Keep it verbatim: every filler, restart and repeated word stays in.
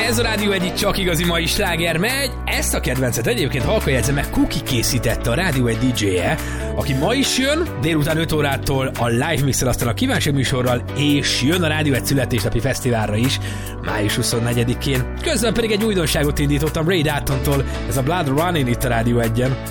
Ez a Rádió egyik csak igazi mai sláger megy. Ezt a kedvencet egyébként halka jegyzem meg Cookie készítette, a Rádió egy dé dzséje, aki ma is jön, délután öt órától a Live Mixer, aztán a kívánság műsorral, és jön a Rádió egy születésnapi fesztiválra is, május huszonnegyedikén. Közben pedig egy újdonságot indítottam Ray Daltontól, ez a Blood Running itt a Rádió egyen.